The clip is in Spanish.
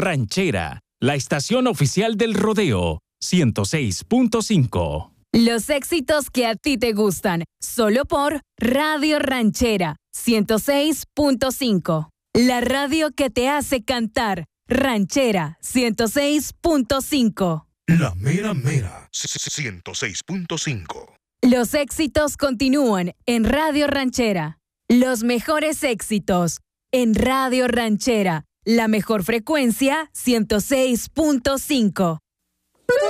Ranchera, la estación oficial del rodeo, 106.5. Los éxitos que a ti te gustan, solo por Radio Ranchera, 106.5. La radio que te hace cantar, Ranchera, 106.5. La mera mera, 106.5. Los éxitos continúan en Radio Ranchera. Los mejores éxitos en Radio Ranchera. La mejor frecuencia, 106.5.